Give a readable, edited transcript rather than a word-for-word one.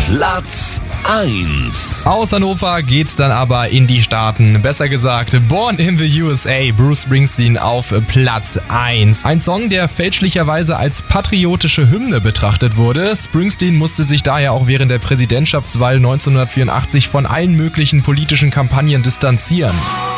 Platz 1. Aus Hannover geht's dann aber in die Staaten. Besser gesagt, Born in the USA, Bruce Springsteen auf Platz 1. Ein Song, der fälschlicherweise als patriotische Hymne betrachtet wurde. Springsteen musste sich daher auch während der Präsidentschaftswahl 1984 von allen möglichen politischen Kampagnen distanzieren.